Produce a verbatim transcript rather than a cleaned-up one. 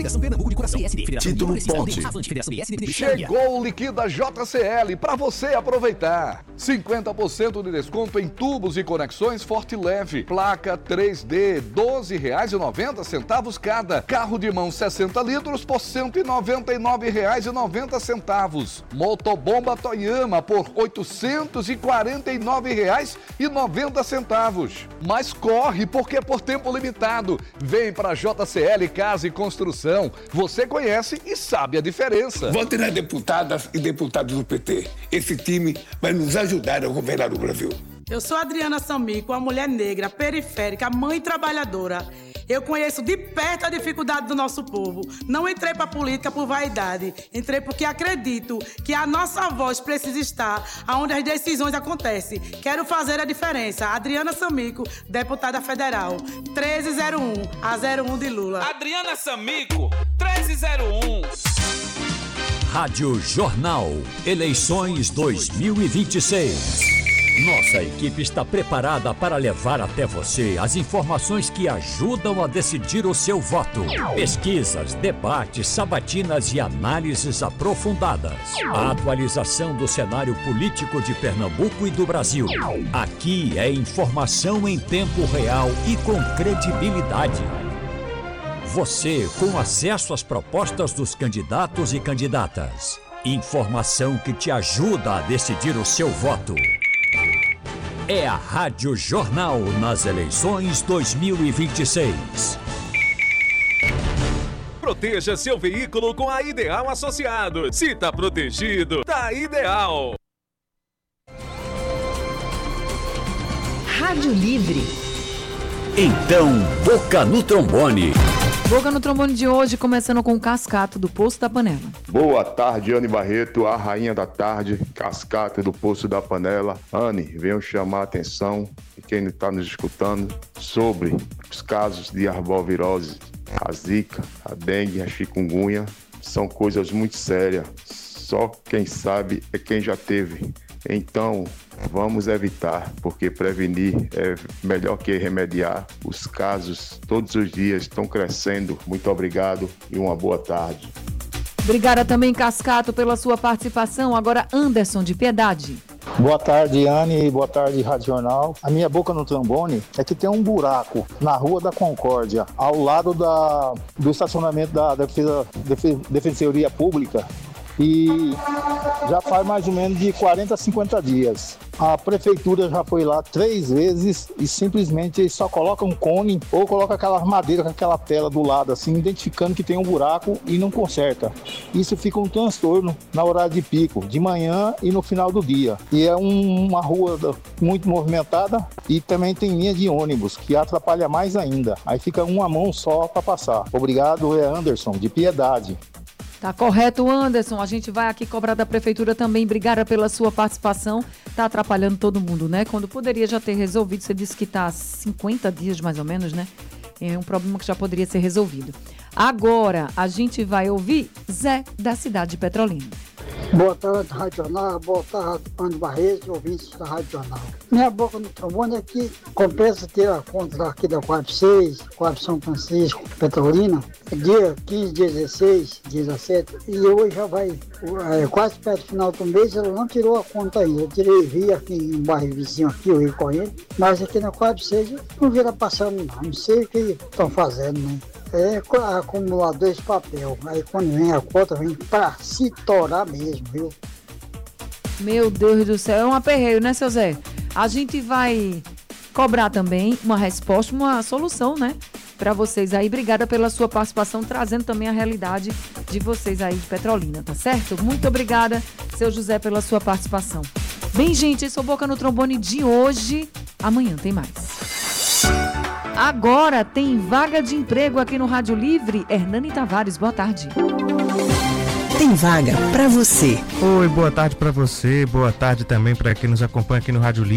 Coligação Pernambuco de Coração. Título Ponte. Chegou o Liquida J C L para você aproveitar. cinquenta por cento de desconto em tubos e conexões Forte Leve. Placa três D, doze reais e noventa centavos cada. Carro de mão sessenta litros por cento e noventa e nove reais e noventa centavos. Motobomba Toyama por oitocentos e quarenta e nove reais e noventa centavos. Mas corre, porque é por tempo limitado. Vem para J C L Casa e Construção. Você conhece e sabe a diferença. Vote nas deputadas e deputados do P T. Esse time vai nos ajudar a governar o Brasil. Eu sou Adriana Samico, uma mulher negra, periférica, mãe trabalhadora. Eu conheço de perto a dificuldade do nosso povo. Não entrei para a política por vaidade. Entrei porque acredito que a nossa voz precisa estar onde as decisões acontecem. Quero fazer a diferença. Adriana Samico, deputada federal. treze zero um, a zero um de Lula. Adriana Samico, treze zero um. Rádio Jornal. Eleições dois mil e vinte e seis. Nossa equipe está preparada para levar até você as informações que ajudam a decidir o seu voto. Pesquisas, debates, sabatinas e análises aprofundadas. A atualização do cenário político de Pernambuco e do Brasil. Aqui é informação em tempo real e com credibilidade. Você com acesso às propostas dos candidatos e candidatas. Informação que te ajuda a decidir o seu voto. É a Rádio Jornal nas eleições dois mil e vinte e seis. Proteja seu veículo com a Ideal Associados. Se tá protegido, tá ideal. Rádio Livre. Então, Boca no Trombone. Boca no Trombone de hoje, começando com o Cascato do Poço da Panela. Boa tarde, Anne Barreto, a rainha da tarde, Cascato do Poço da Panela. Anne, venho chamar a atenção de quem está nos escutando sobre os casos de arbovirose, a zika, a dengue, a chikungunya. São coisas muito sérias, só quem sabe é quem já teve. Então, vamos evitar, porque prevenir é melhor que remediar. Os casos todos os dias estão crescendo. Muito obrigado e uma boa tarde. Obrigada também, Cascato, pela sua participação. Agora, Anderson de Piedade. Boa tarde, Anne. Boa tarde, Rádio Jornal. A minha boca no trombone é que tem um buraco na Rua da Concórdia, ao lado da, do estacionamento da Defesa, Defe, Defensoria Pública. E já faz mais ou menos de quarenta a cinquenta dias. A prefeitura já foi lá três vezes e simplesmente só coloca um cone ou coloca aquela madeira com aquela tela do lado, assim, identificando que tem um buraco e não conserta. Isso fica um transtorno na horário de pico, de manhã e no final do dia. E é um, uma rua muito movimentada e também tem linha de ônibus, que atrapalha mais ainda. Aí fica uma mão só para passar. Obrigado, é Anderson, de Piedade. Tá correto, Anderson. A gente vai aqui cobrar da prefeitura também. Obrigada pela sua participação. Tá atrapalhando todo mundo, né? Quando poderia já ter resolvido. Você disse que tá há cinquenta dias, mais ou menos, né? É um problema que já poderia ser resolvido. Agora, a gente vai ouvir Zé, da cidade de Petrolina. Boa tarde, Rádio Jornal. Boa tarde, Anne Barreto, ouvintes da Rádio Jornal. Minha boca no trombone é que compensa ter a conta daqui da Coab seis, Coab São Francisco, Petrolina, dia quinze, dezesseis, dezessete, e hoje já vai é, quase perto do final do mês, ela não tirou a conta ainda. Eu tirei via aqui em um bairro vizinho aqui, o Rio Corrente, mas aqui na Coab seis não vira passando não, não sei o que estão fazendo, né? É acumulador de papel. Aí quando vem a conta, vem pra se torar mesmo, viu? Meu Deus do céu, é um aperreio, né, seu Zé? A gente vai cobrar também uma resposta, uma solução, né? Pra vocês aí. Obrigada pela sua participação, trazendo também a realidade de vocês aí de Petrolina, tá certo? Muito obrigada, seu José, pela sua participação. Bem, gente, esse é o Boca no Trombone de hoje. Amanhã tem mais. Agora tem vaga de emprego aqui no Rádio Livre. Hernani Tavares, boa tarde. Tem vaga para você. Oi, boa tarde para você. Boa tarde também para quem nos acompanha aqui no Rádio Livre.